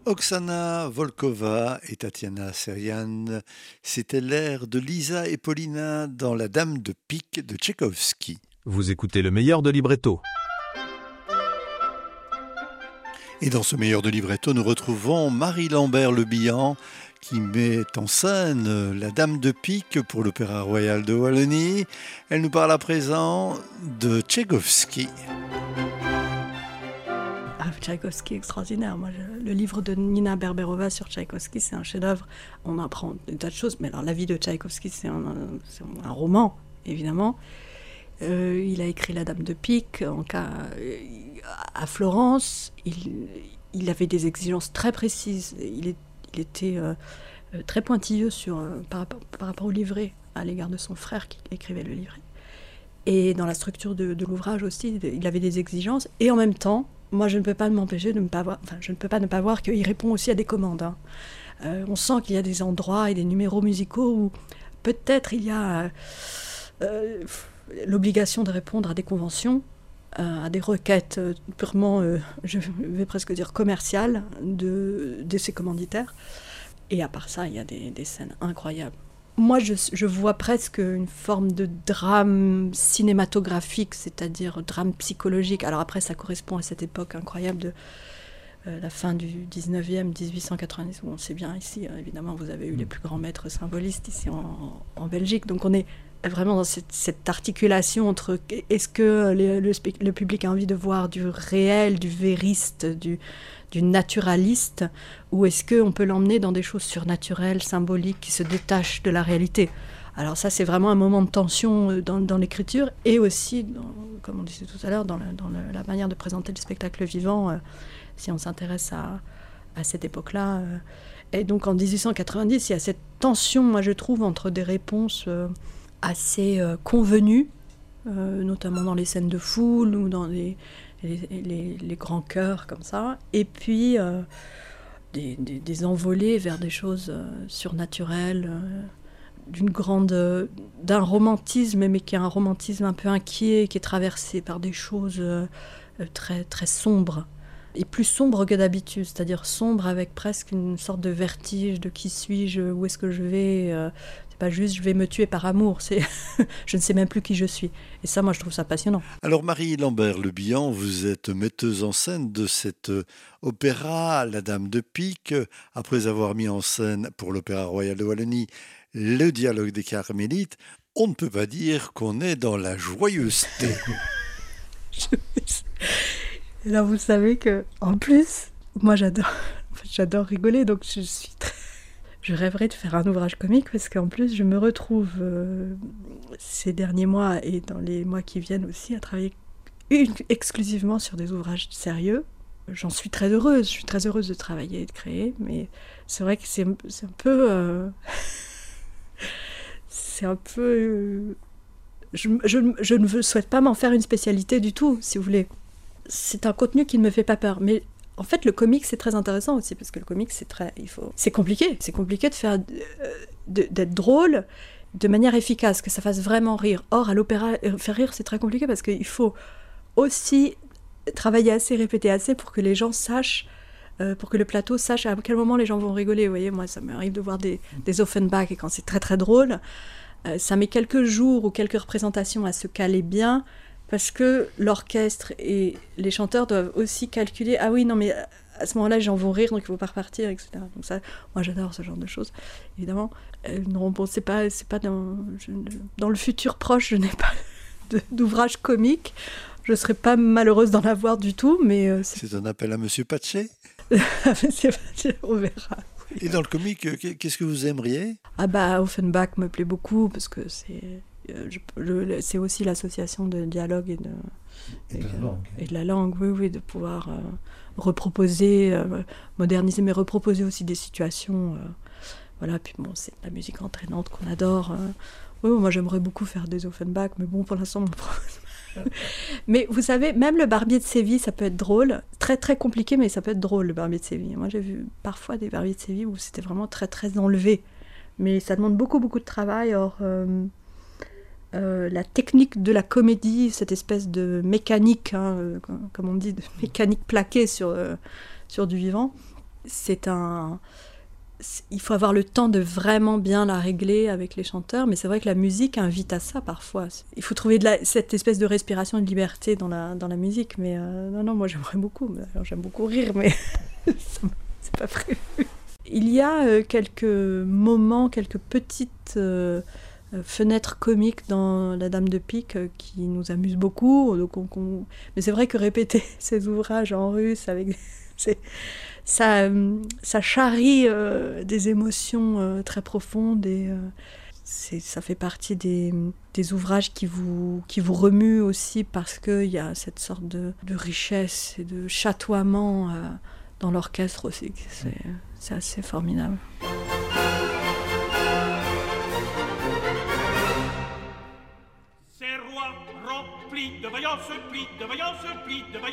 Oksana Volkova et Tatiana Serian, c'était l'air de Lisa et Paulina dans La Dame de Pique de Tchaïkovski. Vous écoutez le meilleur de libretto. Et dans ce meilleur de libretto, nous retrouvons Marie Lambert-Le Bihan qui met en scène La Dame de Pique pour l'Opéra Royal de Wallonie. Elle nous parle à présent de Tchaïkovski. Tchaïkovski extraordinaire. Moi, le livre de Nina Berberova sur Tchaïkovski, c'est un chef-d'œuvre. On apprend des tas de choses, mais alors la vie de Tchaïkovski, c'est un roman, évidemment. Il a écrit La Dame de Pique à Florence. Il avait des exigences très précises. Il était très pointilleux par rapport au livret, à l'égard de son frère qui écrivait le livret. Et dans la structure de l'ouvrage aussi, il avait des exigences. Et en même temps, moi, je ne peux pas m'empêcher de ne pas voir, je ne peux pas ne pas voir qu'il répond aussi à des commandes. On sent qu'il y a des endroits et des numéros musicaux où peut-être il y a l'obligation de répondre à des conventions, à des requêtes purement, je vais presque dire commerciales de ses commanditaires. Et à part ça, il y a des scènes incroyables. Moi, je vois presque une forme de drame cinématographique, c'est-à-dire drame psychologique. Alors après, ça correspond à cette époque incroyable de la fin du 19e, 1890, où on sait bien ici, évidemment, vous avez eu les plus grands maîtres symbolistes ici en Belgique. Donc on est vraiment dans cette articulation entre est-ce que le public a envie de voir du réel, du vériste, du naturaliste, ou est-ce qu'on peut l'emmener dans des choses surnaturelles, symboliques, qui se détachent de la réalité. Alors ça, c'est vraiment un moment de tension dans l'écriture, et aussi, comme on disait tout à l'heure, dans la manière de présenter le spectacle vivant, si on s'intéresse à cette époque-là. Et donc en 1890, il y a cette tension, moi je trouve, entre des réponses assez convenues, notamment dans les scènes de foule ou dans les grands chœurs comme ça, et puis des envolées vers des choses surnaturelles, d'un romantisme, mais qui est un romantisme un peu inquiet, qui est traversé par des choses très, très sombres, et plus sombres que d'habitude, c'est-à-dire sombres avec presque une sorte de vertige de qui suis-je, où est-ce que je vais, c'est pas juste je vais me tuer par amour, c'est je ne sais même plus qui je suis. Et ça, moi, je trouve ça passionnant. Alors Marie Lambert-Le Bihan, vous êtes metteuse en scène de cet opéra La Dame de Pique, après avoir mis en scène pour l'Opéra Royal de Wallonie le dialogue des Carmélites. On ne peut pas dire qu'on est dans la joyeuseté. Et là, vous savez que, en plus, moi j'adore rigoler, donc je rêverais de faire un ouvrage comique, parce qu'en plus je me retrouve ces derniers mois et dans les mois qui viennent aussi à travailler exclusivement sur des ouvrages sérieux. J'en suis très heureuse, je suis très heureuse de travailler et de créer, mais c'est vrai que c'est un peu... c'est un peu... je ne souhaite pas m'en faire une spécialité du tout, si vous voulez. C'est un contenu qui ne me fait pas peur, mais en fait le comique c'est très intéressant aussi, parce que le comique c'est compliqué de faire d'être drôle de manière efficace, que ça fasse vraiment rire. Or à l'opéra, faire rire c'est très compliqué, parce qu'il faut aussi travailler assez, répéter assez pour que les gens sachent, pour que le plateau sache à quel moment les gens vont rigoler. Vous voyez, moi ça m'arrive de voir des Offenbach, et quand c'est très très drôle, ça met quelques jours ou quelques représentations à se caler bien, parce que l'orchestre et les chanteurs doivent aussi calculer, ah oui, non mais à ce moment-là, les gens vont rire, donc il ne faut pas repartir, etc. Donc ça, moi j'adore ce genre de choses, évidemment. Non, bon, c'est pas dans le futur proche, je n'ai pas d'ouvrage comique. Je ne serais pas malheureuse d'en avoir du tout, mais... C'est un appel à Monsieur Patché. On verra. Et dans le comique, qu'est-ce que vous aimeriez ? Ah bah, Offenbach me plaît beaucoup, parce que c'est aussi l'association de dialogue et de la langue, oui, de pouvoir reproposer, moderniser, mais reproposer aussi des situations. Voilà, puis bon, c'est la musique entraînante qu'on adore. Oui, moi j'aimerais beaucoup faire des Offenbach, mais bon, pour l'instant, mais vous savez, même le Barbier de Séville, ça peut être drôle, très très compliqué, mais ça peut être drôle, le Barbier de Séville. Moi j'ai vu parfois des Barbiers de Séville où c'était vraiment très très enlevé, mais ça demande beaucoup beaucoup de travail. Or la technique de la comédie, cette espèce de mécanique, comme on dit, de mécanique plaquée sur du vivant, il faut avoir le temps de vraiment bien la régler avec les chanteurs, mais c'est vrai que la musique invite à ça parfois. Il faut trouver cette espèce de respiration et de liberté dans la musique, mais non, moi j'aimerais beaucoup. Alors, j'aime beaucoup rire, mais c'est pas prévu. Il y a quelques moments, quelques petites fenêtres comiques dans La Dame de Pique qui nous amusent beaucoup. Donc mais c'est vrai que répéter ces ouvrages en russe ça charrie des émotions très profondes et ça fait partie des ouvrages qui vous remuent aussi parce qu'il y a cette sorte de richesse et de chatoiement dans l'orchestre aussi. C'est assez formidable. Ces rois remplis de vaillance plis, de vaillance plis, de vaillance